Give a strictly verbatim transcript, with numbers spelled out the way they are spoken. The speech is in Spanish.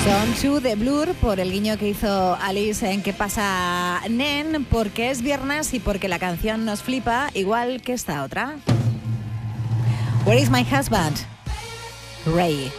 Son Two de Blur, por el guiño que hizo Alice en ¿Qué pasa, nen? Porque es viernes y porque la canción nos flipa, igual que esta otra. Where is my husband? Ray.